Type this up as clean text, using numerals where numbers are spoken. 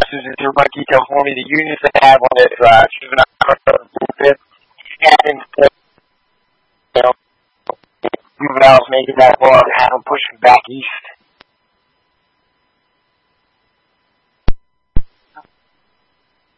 Masters into a detail for me. The units they have on it, and Juvenal's making that ball to have him pushing back east.